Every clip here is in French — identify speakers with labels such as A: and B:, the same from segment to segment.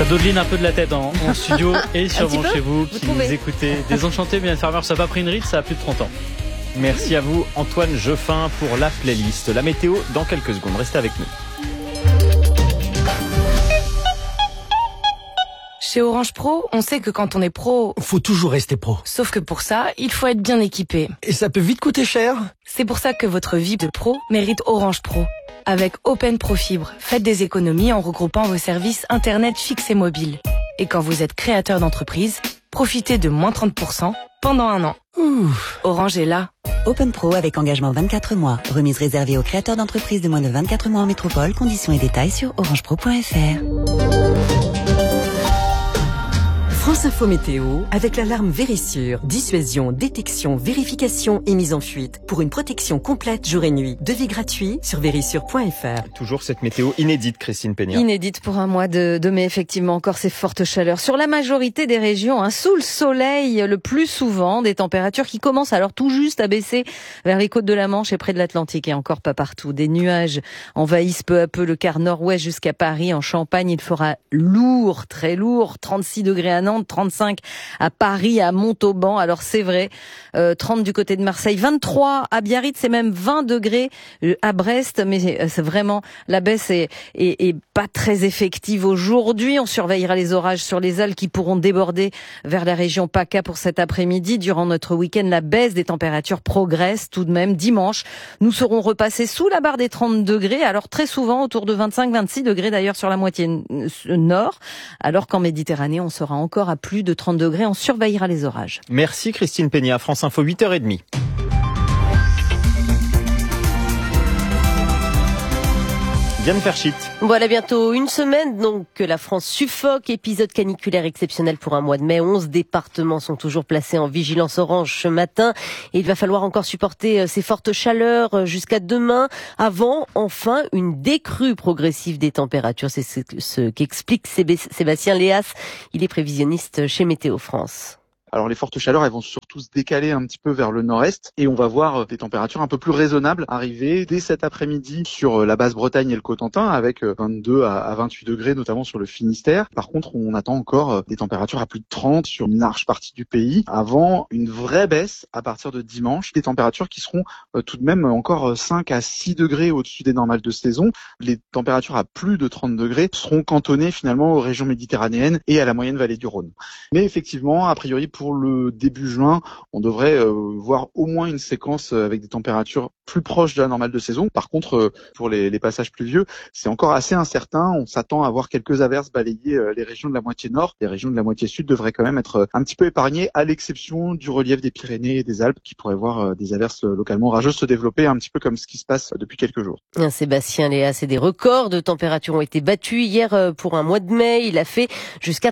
A: Ça dodeline un peu de la tête en studio et sûrement chez vous qui nous écoutez. Désenchanté, bien farmer, ça n'a pas pris une ride, ça a plus de 30 ans.
B: Merci à vous Antoine Jeffin pour la playlist. La météo dans quelques secondes, restez avec nous.
C: Chez Orange Pro, on sait que quand on est pro,
D: faut toujours rester pro.
C: Sauf que pour ça, il faut être bien équipé.
D: Et ça peut vite coûter cher.
C: C'est pour ça que votre vie de pro mérite Orange Pro. Avec Open Pro Fibre, faites des économies en regroupant vos services Internet fixe et mobile. Et quand vous êtes créateur d'entreprise, profitez de moins 30% pendant 1 an. Orange est là.
E: Open Pro avec engagement 24 mois. Remise réservée aux créateurs d'entreprises de moins de 24 mois en métropole. Conditions et détails sur orangepro.fr.
F: France Info Météo, avec l'alarme Vérissure. Dissuasion, détection, vérification et mise en fuite. Pour une protection complète jour et nuit. Devis gratuit sur vérissure.fr.
B: Toujours cette météo inédite, Christine Peña.
G: Inédite pour un mois de mai, effectivement. Encore ces fortes chaleurs. Sur la majorité des régions, sous le soleil, le plus souvent, des températures qui commencent alors tout juste à baisser vers les côtes de la Manche et près de l'Atlantique. Et encore pas partout. Des nuages envahissent peu à peu le quart nord-ouest jusqu'à Paris. En Champagne, il fera lourd, très lourd. 36 degrés à Nantes, 35 à Paris, à Montauban. Alors c'est vrai, 30 du côté de Marseille, 23 à Biarritz, c'est même 20 degrés à Brest. Mais c'est vraiment, la baisse est pas très effective aujourd'hui. On surveillera les orages sur les Alpes qui pourront déborder vers la région PACA pour cet après-midi. Durant notre week-end, la baisse des températures progresse tout de même. Dimanche, nous serons repassés sous la barre des 30 degrés. Alors très souvent autour de 25-26 degrés d'ailleurs sur la moitié nord. Alors qu'en Méditerranée, on sera encore à plus de 30 degrés. On surveillera les orages.
B: Merci Christine Peña. France Info 8h30. Diane Ferchit.
H: Voilà bientôt une semaine donc que la France suffoque. Épisode caniculaire exceptionnel pour un mois de mai. 11 départements sont toujours placés en vigilance orange ce matin. Et il va falloir encore supporter ces fortes chaleurs jusqu'à demain avant enfin une décrue progressive des températures. C'est ce qu'explique Sébastien Léas. Il est prévisionniste chez Météo France.
I: Alors les fortes chaleurs, elles vont surtout se décaler un petit peu vers le nord-est et on va voir des températures un peu plus raisonnables arriver dès cet après-midi sur la Basse-Bretagne et le Cotentin avec 22 à 28 degrés notamment sur le Finistère. Par contre, on attend encore des températures à plus de 30 sur une large partie du pays avant une vraie baisse à partir de dimanche. Des températures qui seront tout de même encore 5 à 6 degrés au-dessus des normales de saison. Les températures à plus de 30 degrés seront cantonnées finalement aux régions méditerranéennes et à la moyenne vallée du Rhône. Mais effectivement, a priori pour le début juin, on devrait voir au moins une séquence avec des températures plus proches de la normale de saison. Par contre, pour les passages pluvieux, c'est encore assez incertain. On s'attend à voir quelques averses balayer les régions de la moitié nord. Les régions de la moitié sud devraient quand même être un petit peu épargnées, à l'exception du relief des Pyrénées et des Alpes, qui pourraient voir des averses localement orageuses se développer, un petit peu comme ce qui se passe depuis quelques jours.
H: Sébastien Léas, et des records de température ont été battus hier pour un mois de mai. Il a fait jusqu'à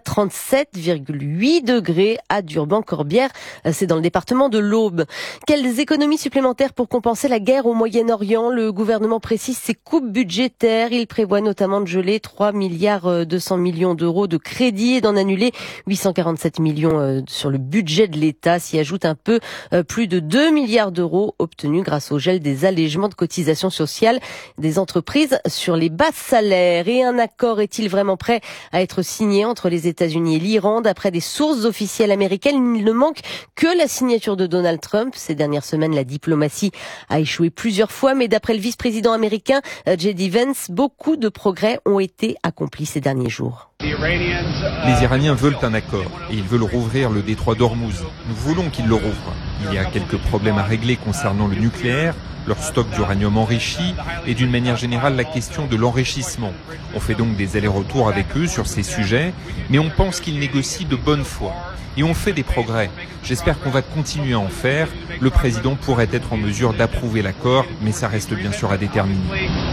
H: 37,8 degrés à Durban-Corbière. C'est dans le département de l'Aube. Quelles économies supplémentaires pour compenser la guerre au Moyen-Orient? Le gouvernement précise ses coupes budgétaires. Il prévoit notamment de geler 3 milliards 200 millions d'euros de crédit et d'en annuler 847 millions sur le budget de l'État. S'y ajoute un peu plus de 2 milliards d'euros obtenus grâce au gel des allégements de cotisations sociales des entreprises sur les bas salaires. Et un accord est-il vraiment prêt à être signé entre les États-Unis et l'Iran? D'après des sources officielles américaines, il ne manque que la signature de Donald Trump. Ces dernières semaines, la diplomatie a échoué plusieurs fois, mais d'après le vice-président américain J.D. Vance, beaucoup de progrès ont été accomplis ces derniers jours.
J: Les Iraniens veulent un accord et ils veulent rouvrir le détroit d'Ormuz. Nous voulons qu'ils le rouvrent. Il y a quelques problèmes à régler concernant le nucléaire, leur stock d'uranium enrichi et d'une manière générale la question de l'enrichissement. On fait donc des allers-retours avec eux sur ces sujets, mais on pense qu'ils négocient de bonne foi. Et on fait des progrès. J'espère qu'on va continuer à en faire. Le président pourrait être en mesure d'approuver l'accord, mais ça reste bien sûr à déterminer.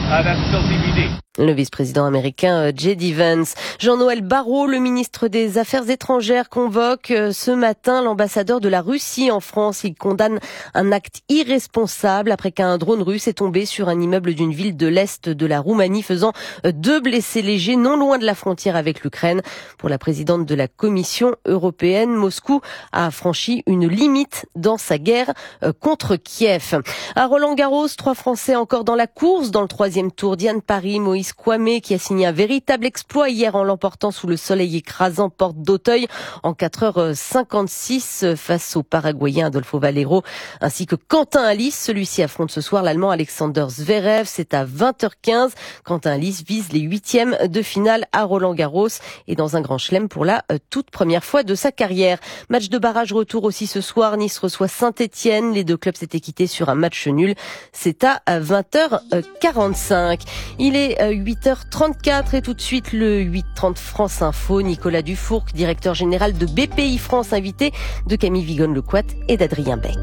H: Le vice-président américain J.D. Vance. Jean-Noël Barrot, le ministre des Affaires étrangères, convoque ce matin l'ambassadeur de la Russie en France. Il condamne un acte irresponsable après qu'un drone russe est tombé sur un immeuble d'une ville de l'Est de la Roumanie, faisant 2 blessés légers non loin de la frontière avec l'Ukraine. Pour la présidente de la Commission européenne, Ukraine, Moscou a franchi une limite dans sa guerre contre Kiev. À Roland-Garros, 3 Français encore dans la course. Dans le 3e tour, Diane Paris, Moïse Kouamé qui a signé un véritable exploit hier en l'emportant sous le soleil écrasant porte d'Auteuil en 4h56 face au Paraguayen Adolfo Valero ainsi que Quentin Halys. Celui-ci affronte ce soir l'Allemand Alexander Zverev. C'est à 20h15. Quentin Halys vise les 8e de finale à Roland-Garros et dans un grand chelem pour la toute première fois de sa carrière. Match de barrage retour aussi ce soir. Nice reçoit Saint-Étienne. Les deux clubs s'étaient quittés sur un match nul. C'est à 20h45. Il est 8h34 et tout de suite le 8h30 France Info. Nicolas Dufourc, directeur général de BPI France, invité de Camille Vigonne-Lecoat et d'Adrien Beck.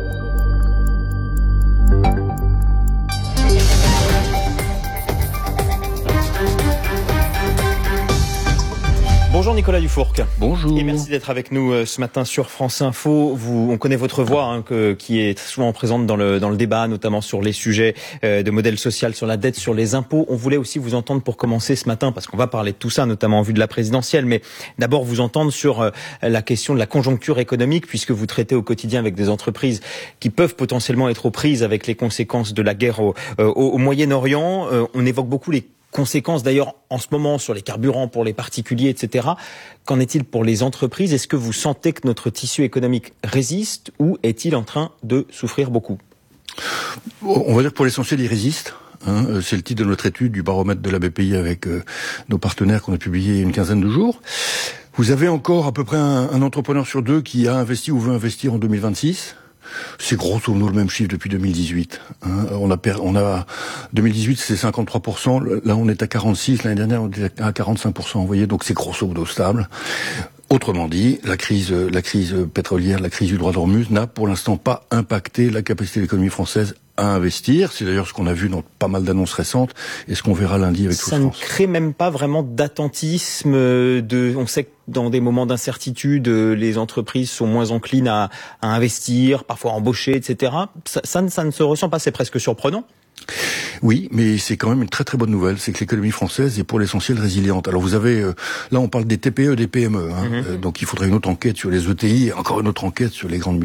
B: Bonjour Nicolas Dufourc.
D: Bonjour.
B: Et merci d'être avec nous ce matin sur France Info. On connaît votre voix qui est souvent présente dans le débat, notamment sur les sujets de modèle social, sur la dette, sur les impôts. On voulait aussi vous entendre pour commencer ce matin, parce qu'on va parler de tout ça, notamment en vue de la présidentielle, mais d'abord vous entendre sur la question de la conjoncture économique, puisque vous traitez au quotidien avec des entreprises qui peuvent potentiellement être aux prises avec les conséquences de la guerre au Moyen-Orient. On évoque beaucoup les conséquences d'ailleurs en ce moment sur les carburants pour les particuliers, etc. Qu'en est-il pour les entreprises? Est-ce que vous sentez que notre tissu économique résiste ou est-il en train de souffrir beaucoup?
D: On va dire que pour l'essentiel, il résiste. C'est le titre de notre étude du baromètre de la BPI avec nos partenaires qu'on a publié il y a une quinzaine de jours. Vous avez encore à peu près un entrepreneur sur 2 qui a investi ou veut investir en 2026. C'est grosso modo le même chiffre depuis 2018. 2018 c'est 53%, là on est à 46%, l'année dernière on était à 45%, vous voyez, donc c'est grosso modo stable. Autrement dit, la crise pétrolière, la crise du droit d'Ormuz n'a pour l'instant pas impacté la capacité de l'économie française à investir. C'est d'ailleurs ce qu'on a vu dans pas mal d'annonces récentes et ce qu'on verra lundi avec Tous France.
B: Ça ne crée même pas vraiment d'attentisme. On sait que dans des moments d'incertitude, les entreprises sont moins enclines à investir, parfois à embaucher, etc. Ça ne se ressent pas, c'est presque surprenant.
D: Oui, mais c'est quand même une très très bonne nouvelle, c'est que l'économie française est pour l'essentiel résiliente. Alors vous avez, là on parle des TPE, des PME, donc il faudrait une autre enquête sur les ETI et encore une autre enquête sur les grandes